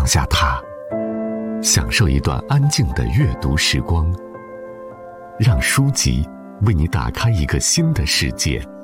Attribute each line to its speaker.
Speaker 1: 下它，享受一段安静的阅读时光，让书籍为你打开一个新的世界。